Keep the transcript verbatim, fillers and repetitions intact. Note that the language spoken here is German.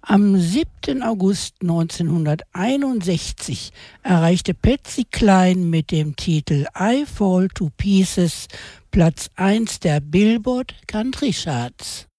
Am siebten August neunzehnhunderteinundsechzig erreichte Patsy Cline mit dem Titel I Fall to Pieces Platz eins der Billboard Country Charts.